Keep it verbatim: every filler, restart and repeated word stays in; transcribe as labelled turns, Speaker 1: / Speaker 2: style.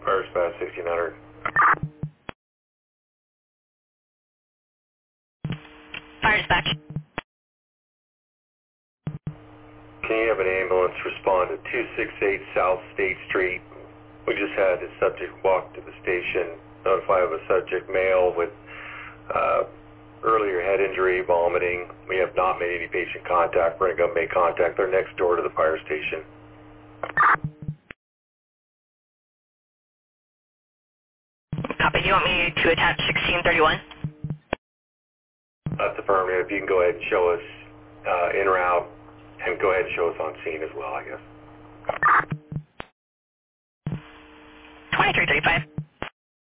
Speaker 1: Fire dispatch sixteen hundred.
Speaker 2: Fire dispatch.
Speaker 1: Can you have an ambulance respond to two sixty-eight South State Street? We just had a subject walk to the station, notify of a subject male with uh, earlier head injury, vomiting. We have not made any patient contact. We're going to go make contact. They're next door to the fire station.
Speaker 2: Copy. Do you want me to attach sixteen thirty-one?
Speaker 1: That's affirmative. You can go ahead and show us uh, en route and go ahead and show us on scene as well, I guess.
Speaker 2: twenty-three thirty-five.